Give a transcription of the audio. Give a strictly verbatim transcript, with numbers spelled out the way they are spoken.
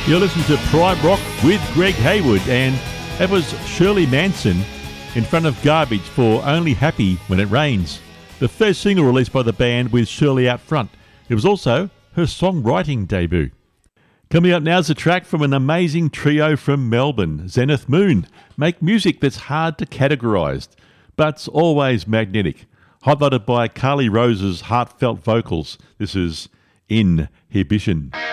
You're listening to Prime Rock with Greg Hayward, and that was Shirley Manson in front of Garbage for Only Happy When It Rains, the first single released by the band with Shirley out front. It was also her songwriting debut. Coming up now is a track from an amazing trio from Melbourne, Zenith Moon. Make music that's hard to categorise, but's always magnetic. Highlighted by Carly Rose's heartfelt vocals. This is Inhibition.